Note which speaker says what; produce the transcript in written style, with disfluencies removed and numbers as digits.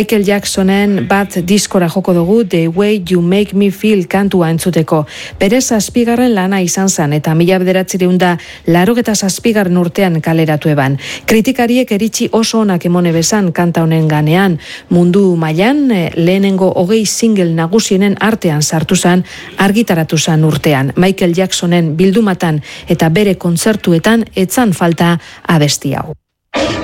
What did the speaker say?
Speaker 1: Michael Jacksonen bat diskora joko dugu The Way You Make Me Feel kantua entzuteko. Berez 7. lana izan zen eta 1987 urtean kaleratu eban. Kritikariek eritzi oso onak emone bezan kanta honen ganean. Mundu mailan lehenengo 20 single nagusienen artean sartu zen, argitaratu zen urtean. Michael Jacksonen bildumatan eta bere kontzertuetan etzan falta abesti hau.